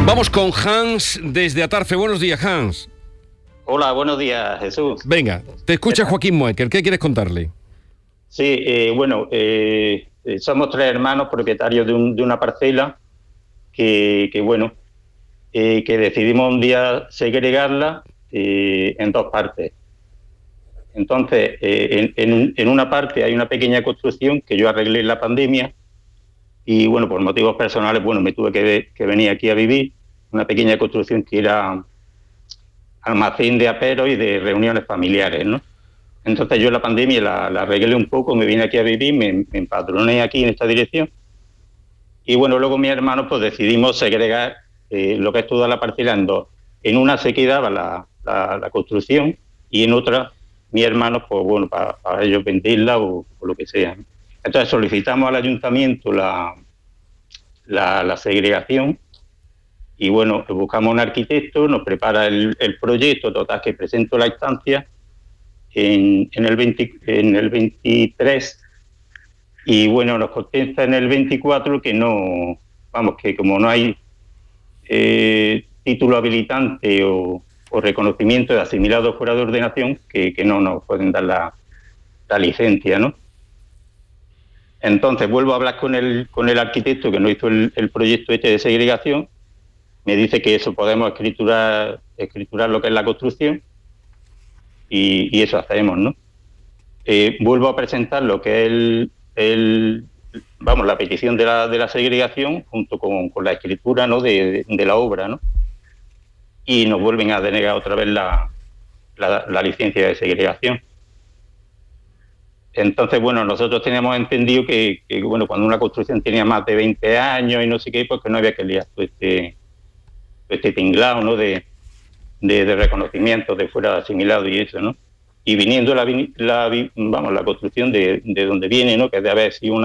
Vamos con Hans desde Atarfe. Buenos días, Hans. Hola, buenos días, Jesús. Venga, te escucha Joaquín Moecker. ¿Qué quieres contarle? Sí, somos 3 hermanos propietarios de una parcela que decidimos un día segregarla en 2 partes. Entonces, en una parte hay una pequeña construcción que yo arreglé en la pandemia y, por motivos personales, me tuve que venir aquí a vivir. Una pequeña construcción que era almacén de aperos y de reuniones familiares, ¿no? Entonces yo en la pandemia la arreglé un poco, me vine aquí a vivir, me empadroné aquí en esta dirección y luego mis hermanos pues decidimos segregar lo que es toda la parcela en 2. En una se quedaba la construcción y en otra mis hermanos pues para ellos venderla o lo que sea, ¿no? Entonces solicitamos al ayuntamiento la segregación y buscamos un arquitecto, nos prepara el proyecto, total que presento la instancia en el 23 y nos contesta en el 24 que no, que como no hay título habilitante o reconocimiento de asimilado fuera de ordenación, que no nos pueden dar la licencia, ¿no? Entonces vuelvo a hablar con el arquitecto que nos hizo el proyecto de segregación, me dice que eso podemos escriturar lo que es la construcción y eso hacemos, ¿no? Vuelvo a presentar lo que es la petición de la segregación junto con la escritura, ¿no? de la obra, ¿no? Y nos vuelven a denegar otra vez la licencia de segregación. Entonces, nosotros teníamos entendido que cuando una construcción tenía más de 20 años y no sé qué, pues que no había que liar todo este tinglado, ¿no? de reconocimiento de fuera asimilado y eso, ¿no? Y viniendo la construcción de donde viene, ¿no? Que debe haber sido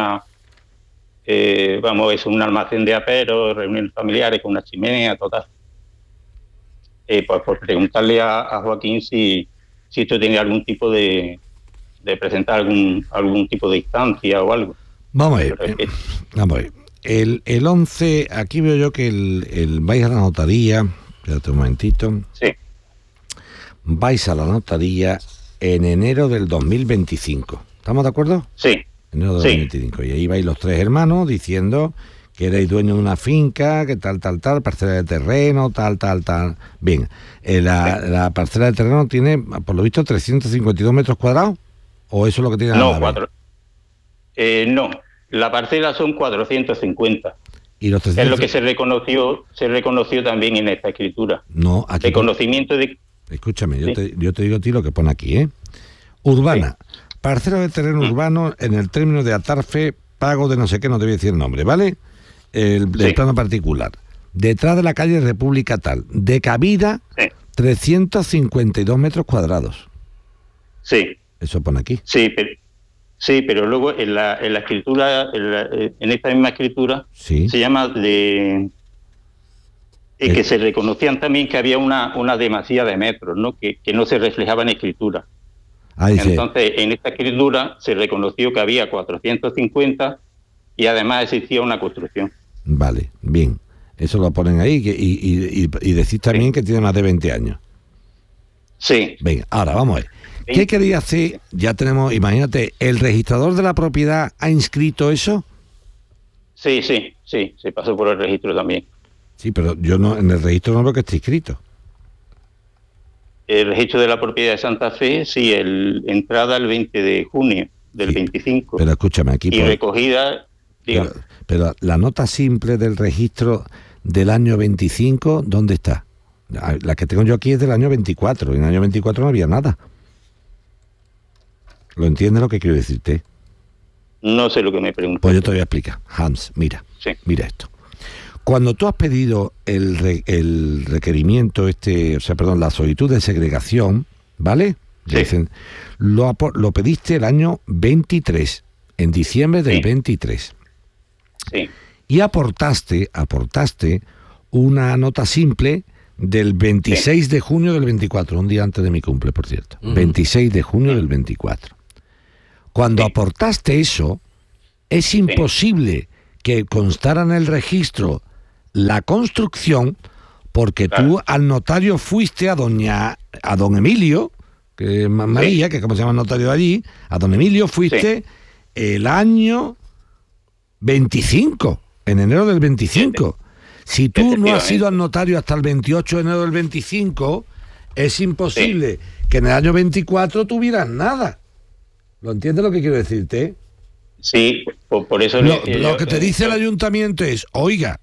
es un almacén de aperos, reuniones familiares con una chimenea, total. Pues por preguntarle a Joaquín si esto tenía algún tipo de presentar algún tipo de instancia o algo. Vamos a ver. El 11, aquí veo yo que vais a la notaría, espérate un momentito. Sí. Vais a la notaría en enero del 2025. ¿Estamos de acuerdo? Sí. Enero del 2025. Y ahí vais los 3 hermanos diciendo que erais dueño de una finca, que tal, parcela de terreno, tal. Bien, la parcela de terreno tiene, por lo visto, 352 metros cuadrados, ¿o eso es lo que tiene? No, 4. No, la parcela son 450. ¿Y los 300? Es lo que se reconoció también en esta escritura. No, aquí reconocimiento de... Escúchame, yo ¿Sí? te digo a ti lo que pone aquí, ¿eh? Urbana, sí. Parcela de terreno urbano en el término de Atarfe, pago de no sé qué, no te voy a decir el nombre, ¿vale? El plano particular. Detrás de la calle República tal, de cabida, 352 metros cuadrados. Sí. Eso pone aquí. Sí, pero luego en la escritura, en esta misma escritura, se llama que se reconocían también que había una demasía de metros, ¿no? Que no se reflejaba en escritura. Entonces, en esta escritura se reconoció que había 450 y además existía una construcción. Vale, bien. Eso lo ponen ahí y decís también que tiene más de 20 años. Sí. Venga, ahora vamos a ver. ¿Qué queréis hacer? Ya tenemos, imagínate, ¿el registrador de la propiedad ha inscrito eso? Sí, se pasó por el registro también. Sí, pero yo no, en el registro no veo que esté inscrito. El registro de la propiedad de Santa Fe, sí, entrada el 20 de junio del 25. Pero escúchame, aquí... Y recogida... Pero la nota simple del registro del año 25, ¿dónde está? La que tengo yo aquí es del año 24, y en el año 24 no había nada. ¿Lo entiende lo que quiero decirte? No sé lo que me preguntas. Pues yo te voy a explicar. Hans, mira Sí. esto. Cuando tú has pedido el requerimiento, la solicitud de segregación, ¿vale? Sí. Dicen, lo pediste el año 23, en diciembre del 23. Sí. Y aportaste una nota simple del 26 de junio del 24, un día antes de mi cumple, por cierto. 26 de junio del 24. Cuando aportaste eso, es imposible que constara en el registro la construcción, Porque tú al notario fuiste a don Emilio, que es María, que es como se llama el notario de allí, a don Emilio fuiste el año 25, en enero del 25. Si tú no has ido al notario hasta el 28 de enero del 25, es imposible que en el año 24 tuvieras nada. ¿Lo entiendes lo que quiero decirte? Sí, por eso... Lo que te dice el ayuntamiento es, oiga,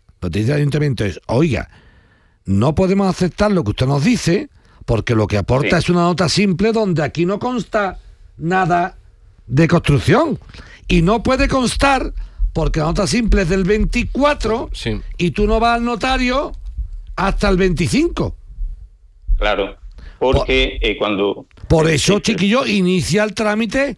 no podemos aceptar lo que usted nos dice, porque lo que aporta es una nota simple donde aquí no consta nada de construcción. Y no puede constar porque la nota simple es del 24 y tú no vas al notario hasta el 25. Claro, porque cuando... Por eso, chiquillo, inicia el trámite.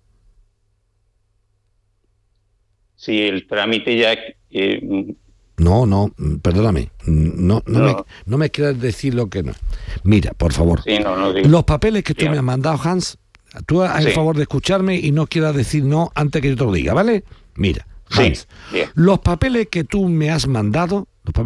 Si el trámite ya... No, perdóname. No me quieras decir lo que no. Mira, por favor. Sí, no digo. Los papeles que tú me has mandado, Hans, tú haz el favor de escucharme y no quieras decir no antes que yo te lo diga, ¿vale? Mira, Hans, los papeles que tú me has mandado,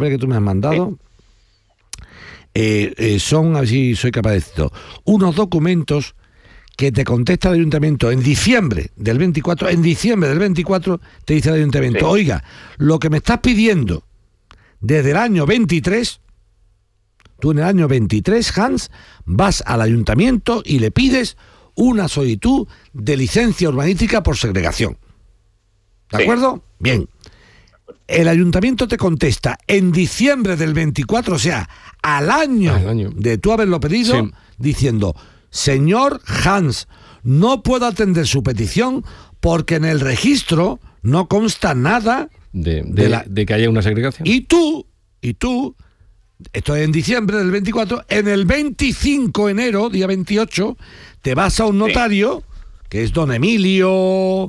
son, a ver si soy capaz de decirlo, unos documentos que te contesta el ayuntamiento en diciembre del 24, te dice el ayuntamiento, oiga, lo que me estás pidiendo desde el año 23, tú en el año 23, Hans, vas al ayuntamiento y le pides una solicitud de licencia urbanística por segregación. ¿De acuerdo? Bien. El ayuntamiento te contesta en diciembre del 24, o sea, al año de tú haberlo pedido, diciendo... Señor Hans, no puedo atender su petición porque en el registro no consta nada de que haya una segregación. Y tú, esto es en diciembre del 24, en el 25 de enero, día 28, te vas a un notario, que es don Emilio,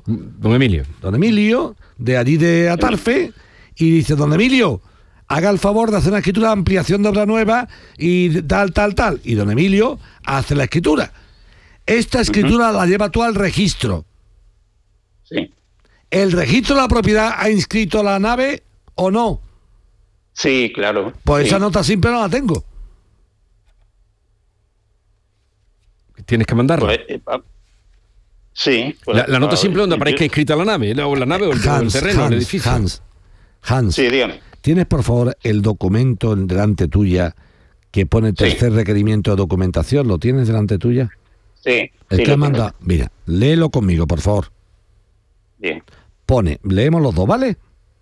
de allí de Atarfe, y dice, don Emilio, haga el favor de hacer una escritura de ampliación de obra nueva y tal. Y don Emilio hace la escritura. Esta escritura la lleva tú al registro. Sí. ¿El registro de la propiedad ha inscrito la nave o no? Sí, claro. Pues esa nota simple no la tengo. Tienes que mandarla. Sí. La nota simple donde aparezca inscrita la nave, o el terreno, el edificio. Hans. Sí, dígame. ¿Tienes, por favor, el documento delante tuya que pone tercer requerimiento de documentación? ¿Lo tienes delante tuya? Sí. El que manda, mira, léelo conmigo, por favor. Bien. Pone, leemos los dos, ¿vale?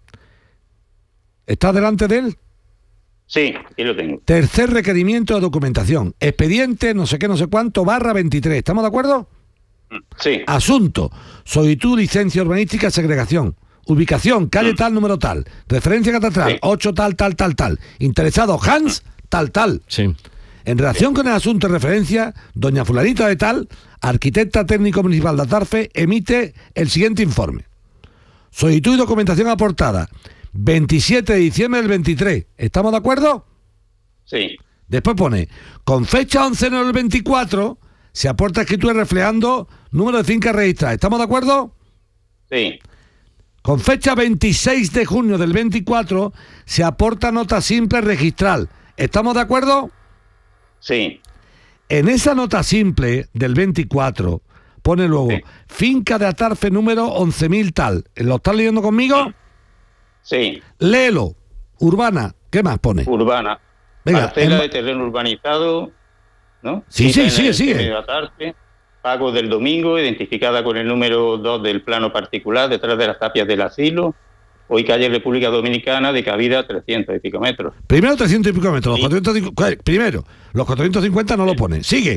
¿Estás delante de él? Sí, aquí lo tengo. Tercer requerimiento de documentación. Expediente no sé qué, no sé cuánto, /23. ¿Estamos de acuerdo? Sí. Asunto, solicitud, licencia urbanística, segregación. Ubicación, calle tal, número tal. Referencia catastral, 8 tal. Interesado, Hans, tal. Sí. En relación con el asunto de referencia, doña fulanita de tal, arquitecta técnico municipal de Atarfe, emite el siguiente informe. Solicitud y documentación aportada, 27 de diciembre del 23. ¿Estamos de acuerdo? Sí. Después pone, con fecha 11 de enero del 24, se aporta escritura reflejando número de fincas registradas. ¿Estamos de acuerdo? Sí. Con fecha 26 de junio del 24, se aporta nota simple registral. ¿Estamos de acuerdo? Sí. En esa nota simple del 24, pone luego, finca de Atarfe número 11.000 tal. ¿Lo estás leyendo conmigo? Sí. Léelo. Urbana. ¿Qué más pone? Urbana. Venga, parcela de terreno urbanizado, ¿no? Sí, sigue. Atarfe. Pago del domingo, identificada con el número 2 del plano particular, detrás de las tapias del asilo. Hoy calle República Dominicana, de cabida 300 y pico metros. Primero 300 y pico metros. Primero, los 450 no lo pone. Sigue.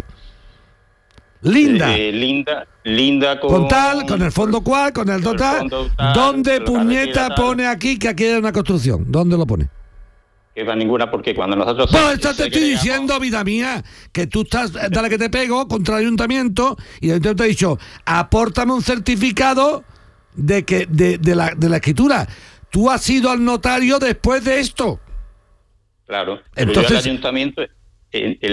Linda. Linda con tal, con el fondo cual, con el total. ¿Dónde puñeta pone aquí que aquí hay una construcción? ¿Dónde lo pone? Que va ninguna, porque cuando nosotros... Pues te estoy diciendo, vida mía, que tú estás, dale que te pego, contra el ayuntamiento, y el ayuntamiento te ha dicho, apórtame un certificado de la escritura. Tú has ido al notario después de esto. Claro, pero entonces, yo al ayuntamiento, en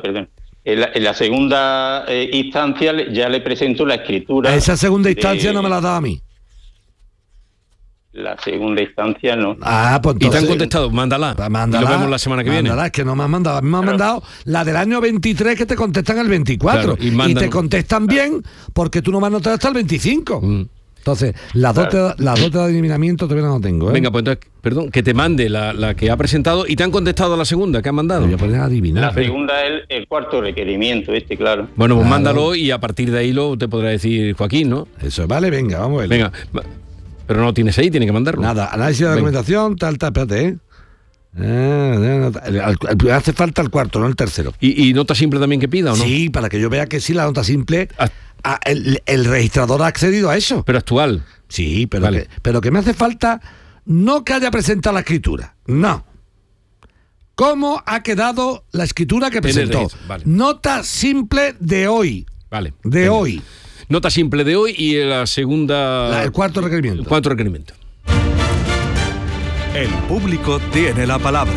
la segunda instancia ya le presento la escritura. Esa segunda instancia no me la ha dado a mí. La segunda instancia no. Pues entonces, ¿y te han contestado? Mándala. Mándala. Y lo vemos la semana que viene. Es que no me han mandado. A mí me han mandado la del año 23 que te contestan el 24. Claro, y te contestan bien porque tú no me has notado hasta el 25. Entonces, las dos de adivinamiento todavía no tengo. Venga, pues entonces, perdón, que te mande la que ha presentado y te han contestado la segunda que han mandado. Voy a poner a adivinar. La segunda es el cuarto requerimiento, claro. Bueno, pues Claro. mándalo y a partir de ahí lo te podrá decir Joaquín, ¿no? Eso, vale, venga, vamos a ver. Venga, pero no lo tienes ahí, tiene que mandarlo. Nada, análisis de documentación, tal, espérate, hace falta el cuarto, no el tercero. ¿Y nota simple también que pida o no? Sí, para que yo vea que sí, la nota simple, el registrador ha accedido a eso. Pero actual. Sí, pero, Vale. pero que me hace falta no que haya presentado la escritura, no. ¿Cómo ha quedado la escritura que presentó? Vale. Nota simple de hoy. Vale. De Venga. hoy. Nota simple de hoy y la segunda... El cuarto requerimiento. El cuarto requerimiento. El público tiene la palabra.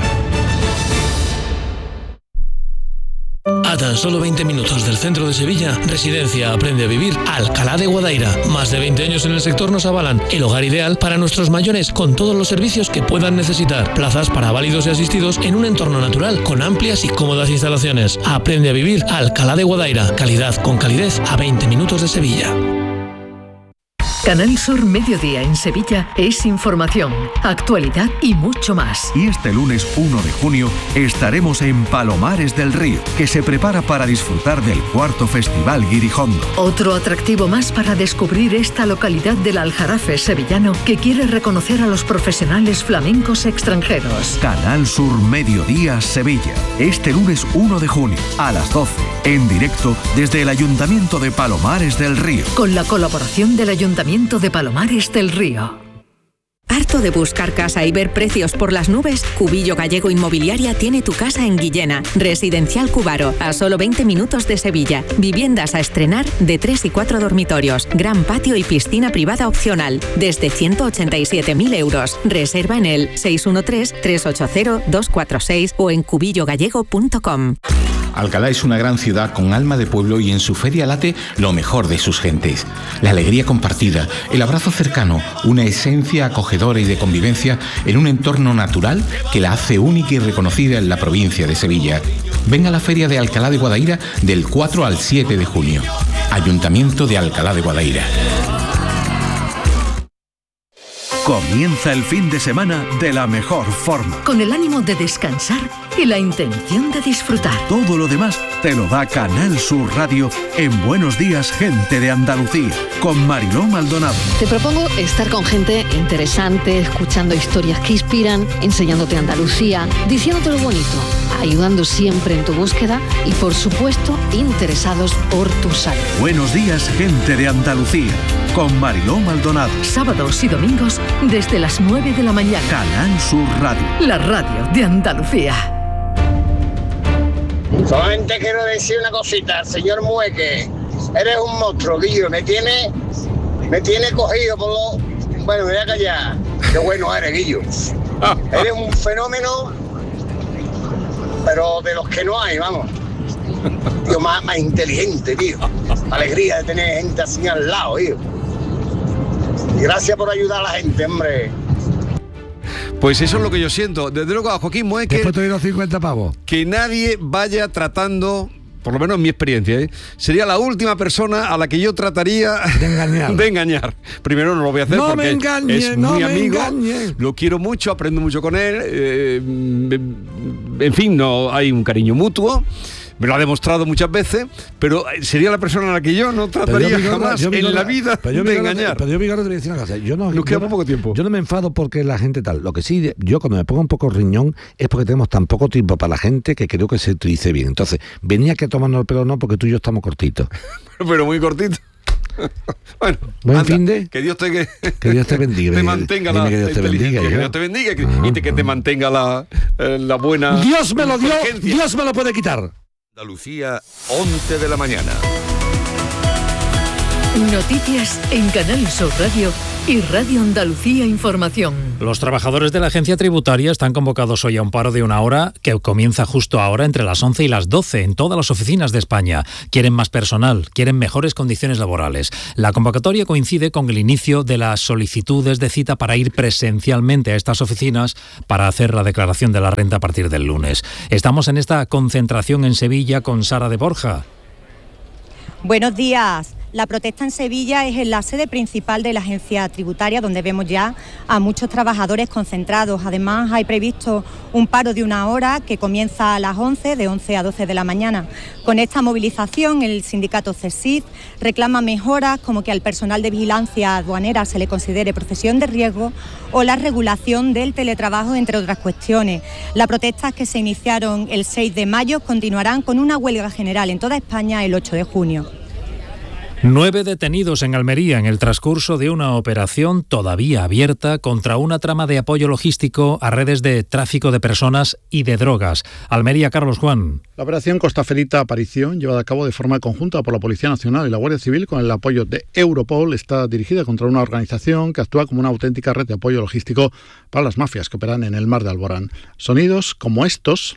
A tan solo 20 minutos del centro de Sevilla, Residencia Aprende a Vivir Alcalá de Guadaira. Más de 20 años en el sector nos avalan el hogar ideal para nuestros mayores con todos los servicios que puedan necesitar. Plazas para válidos y asistidos en un entorno natural con amplias y cómodas instalaciones. Aprende a Vivir Alcalá de Guadaira. Calidad con calidez a 20 minutos de Sevilla. Canal Sur Mediodía en Sevilla es información, actualidad y mucho más. Y este lunes 1 de junio estaremos en Palomares del Río, que se prepara para disfrutar del cuarto Festival Guirijondo. Otro atractivo más para descubrir esta localidad del Aljarafe sevillano que quiere reconocer a los profesionales flamencos extranjeros. Canal Sur Mediodía Sevilla, este lunes 1 de junio a las 12, en directo desde el Ayuntamiento de Palomares del Río. Con la colaboración del Ayuntamiento de Palomares del Río. ¿Harto de buscar casa y ver precios por las nubes? Cubillo Gallego Inmobiliaria tiene tu casa en Guillena. Residencial Cubaro, a solo 20 minutos de Sevilla. Viviendas a estrenar de 3 y 4 dormitorios. Gran patio y piscina privada opcional. Desde 187.000 euros. Reserva en el 613-380-246 o en cubillogallego.com. Alcalá es una gran ciudad con alma de pueblo y en su feria late lo mejor de sus gentes. La alegría compartida, el abrazo cercano, una esencia acogedora y de convivencia en un entorno natural que la hace única y reconocida en la provincia de Sevilla. Ven a la feria de Alcalá de Guadaira del 4 al 7 de junio. Ayuntamiento de Alcalá de Guadaira. Comienza el fin de semana de la mejor forma. Con el ánimo de descansar y la intención de disfrutar. Todo lo demás te lo da Canal Sur Radio en Buenos Días, Gente de Andalucía, con Mariló Maldonado. Te propongo estar con gente interesante, escuchando historias que inspiran, enseñándote Andalucía, diciéndote lo bonito, ayudando siempre en tu búsqueda y, por supuesto, interesados por tu salud. Buenos Días, Gente de Andalucía, con Mariló Maldonado. Sábados y domingos desde las 9 de la mañana. Canal Sur Radio. La radio de Andalucía. Solamente quiero decir una cosita, señor Mueque. Eres un monstruo, Guillo. Me tiene cogido por lo... Bueno, me voy a callar. Qué bueno eres, Guillo. Eres un fenómeno, pero de los que no hay, vamos. Tío, más inteligente, tío. Alegría de tener gente así al lado, tío. Y gracias por ayudar a la gente, hombre. Pues eso es lo que yo siento. Desde luego a Joaquín Mueque... Después te dieron 50 pavos. Que nadie vaya tratando... Por lo menos en mi experiencia, sería la última persona a la que yo trataría de engañar. Primero no lo voy a hacer porque es muy amigo, lo quiero mucho, aprendo mucho con él, en fin, no hay un cariño mutuo. Me lo ha demostrado muchas veces, pero sería la persona a la que yo no trataría jamás en la vida de engañar. Pero yo, Vigorra, te voy a decir una cosa. Nos queda poco tiempo. Yo no me enfado porque la gente tal. Lo que sí, yo cuando me pongo un poco riñón es porque tenemos tan poco tiempo para la gente que creo que se utilice bien. Entonces, venía que tomarnos el pelo no, porque tú y yo estamos cortitos. Pero muy cortito. Bueno, buen fin de... Que Dios te bendiga. Que Dios te bendiga. Te mantenga la inteligencia. Que Dios te bendiga y que te mantenga la buena... Dios me lo dio, Dios me lo puede quitar. Andalucía, 11 de la mañana. Noticias en Canal Sur Radio y Radio Andalucía Información. Los trabajadores de la agencia tributaria están convocados hoy a un paro de 1 hora que comienza justo ahora entre las 11 y las 12 en todas las oficinas de España. Quieren más personal, quieren mejores condiciones laborales. La convocatoria coincide con el inicio de las solicitudes de cita para ir presencialmente a estas oficinas para hacer la declaración de la renta a partir del lunes. Estamos en esta concentración en Sevilla con Sara de Borja. Buenos días. La protesta en Sevilla es en la sede principal de la agencia tributaria, donde vemos ya a muchos trabajadores concentrados. Además, hay previsto un paro de 1 hora que comienza a las 11, de 11 a 12 de la mañana. Con esta movilización, el sindicato CESIF reclama mejoras como que al personal de vigilancia aduanera se le considere profesión de riesgo o la regulación del teletrabajo, entre otras cuestiones. Las protestas que se iniciaron el 6 de mayo continuarán con una huelga general en toda España el 8 de junio. 9 detenidos en Almería en el transcurso de una operación todavía abierta contra una trama de apoyo logístico a redes de tráfico de personas y de drogas. Almería, Carlos Juan. La operación Costa Felita Aparición, llevada a cabo de forma conjunta por la Policía Nacional y la Guardia Civil con el apoyo de Europol, está dirigida contra una organización que actúa como una auténtica red de apoyo logístico para las mafias que operan en el mar de Alborán. Sonidos como estos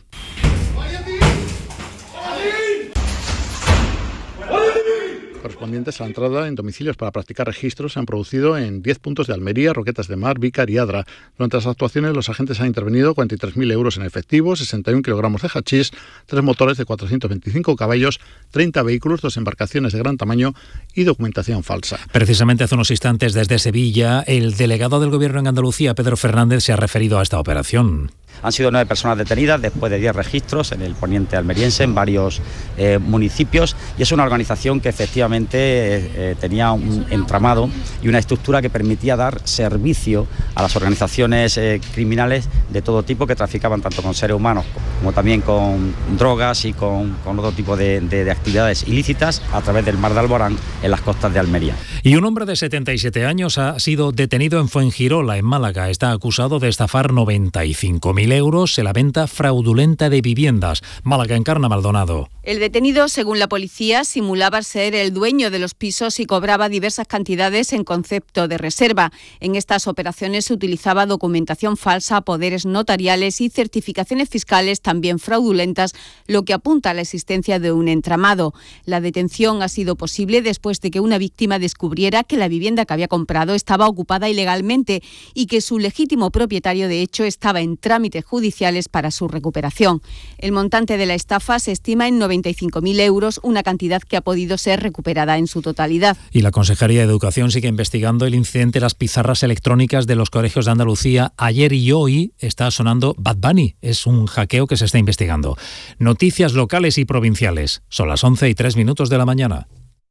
correspondientes a la entrada en domicilios para practicar registros se han producido en 10 puntos de Almería, Roquetas de Mar, Vícar y Adra. Durante las actuaciones, los agentes han intervenido 43.000 euros en efectivo, 61 kilogramos de hachís, 3 motores de 425 caballos, 30 vehículos, 2 embarcaciones de gran tamaño y documentación falsa. Precisamente hace unos instantes desde Sevilla, el delegado del Gobierno en Andalucía, Pedro Fernández, se ha referido a esta operación. Han sido 9 personas detenidas después de 10 registros en el poniente almeriense, en varios municipios, y es una organización que efectivamente tenía un entramado y una estructura que permitía dar servicio a las organizaciones criminales de todo tipo que traficaban tanto con seres humanos como también con drogas y con otro tipo de actividades ilícitas a través del mar de Alborán en las costas de Almería. Y un hombre de 77 años ha sido detenido en Fuengirola, en Málaga. Está acusado de estafar 95.000 euros en la venta fraudulenta de viviendas. Málaga, Encarna Maldonado. El detenido, según la policía, simulaba ser el dueño de los pisos y cobraba diversas cantidades en concepto de reserva. En estas operaciones se utilizaba documentación falsa, poderes notariales y certificaciones fiscales también fraudulentas, lo que apunta a la existencia de un entramado. La detención ha sido posible después de que una víctima descubriera que la vivienda que había comprado estaba ocupada ilegalmente y que su legítimo propietario, de hecho, estaba en trámites judiciales para su recuperación. El montante de la estafa se estima en 95.000 euros, una cantidad que ha podido ser recuperada en su totalidad. Y la Consejería de Educación sigue investigando el incidente de las pizarras electrónicas de los colegios de Andalucía. Ayer y hoy está sonando Bad Bunny. Es un hackeo que se está investigando. Noticias locales y provinciales. Son las 11:03 de la mañana.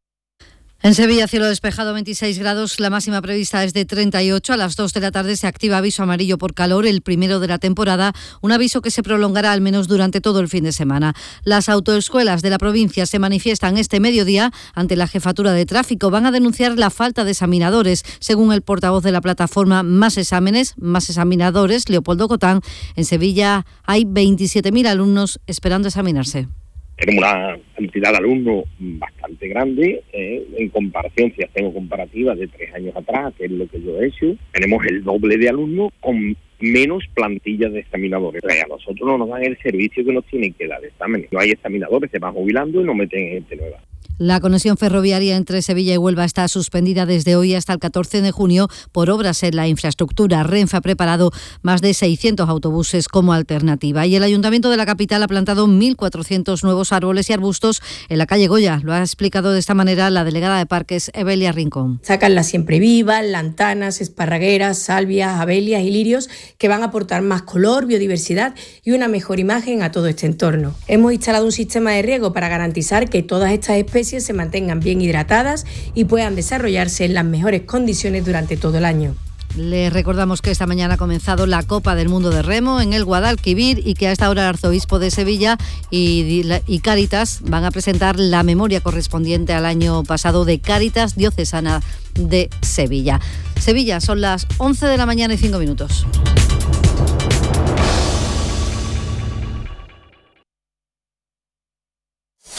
En Sevilla, cielo despejado, 26 grados, la máxima prevista es de 38. A las 2 de la tarde se activa aviso amarillo por calor, el primero de la temporada, un aviso que se prolongará al menos durante todo el fin de semana. Las autoescuelas de la provincia se manifiestan este mediodía ante la Jefatura de Tráfico. Van a denunciar la falta de examinadores. Según el portavoz de la plataforma Más Exámenes, Más Examinadores, Leopoldo Cotán, en Sevilla hay 27.000 alumnos esperando examinarse. Tenemos una cantidad de alumnos bastante grande, en comparación, si hacemos comparativas de 3 años atrás, que es lo que yo he hecho, tenemos el doble de alumnos con menos plantillas de examinadores. A nosotros no nos dan el servicio que nos tienen que dar de exámenes. No hay examinadores, se van jubilando y nos meten gente nueva. La conexión ferroviaria entre Sevilla y Huelva está suspendida desde hoy hasta el 14 de junio por obras en la infraestructura. Renfe ha preparado más de 600 autobuses como alternativa. Y el Ayuntamiento de la capital ha plantado 1.400 nuevos árboles y arbustos en la calle Goya. Lo ha explicado de esta manera la delegada de Parques, Evelia Rincón. Sacan las siemprevivas, lantanas, esparragueras, salvias, abelias y lirios que van a aportar más color, biodiversidad y una mejor imagen a todo este entorno. Hemos instalado un sistema de riego para garantizar que todas estas especies se mantengan bien hidratadas y puedan desarrollarse en las mejores condiciones durante todo el año. Les recordamos que esta mañana ha comenzado la Copa del Mundo de Remo en el Guadalquivir y que a esta hora el arzobispo de Sevilla y Cáritas van a presentar la memoria correspondiente al año pasado de Cáritas Diocesana de Sevilla. Sevilla, son las 11 de la mañana y 5 minutos.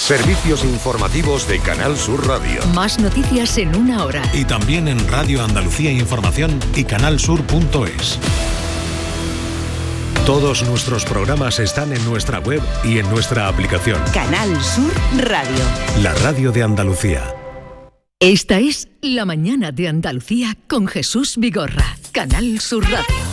Servicios informativos de Canal Sur Radio. Más noticias en una hora. Y también en Radio Andalucía Información y canalsur.es. Todos nuestros programas están en nuestra web y en nuestra aplicación. Canal Sur Radio. La radio de Andalucía. Esta es La Mañana de Andalucía con Jesús Vigorra. Canal Sur Radio.